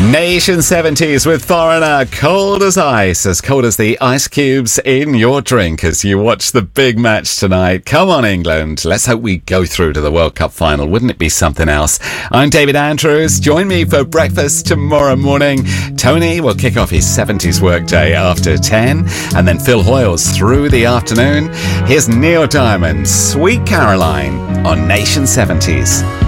Nation 70s with Foreigner, cold as ice, as cold as the ice cubes in your drink as you watch the big match tonight. Come on, England. Let's hope we go through to the World Cup final. Wouldn't it be something else? I'm David Andrews. Join me for breakfast tomorrow morning. Tony will kick off his 70s workday after 10, and then Phil Hoyles through the afternoon. Here's Neil Diamond, Sweet Caroline on Nation 70s.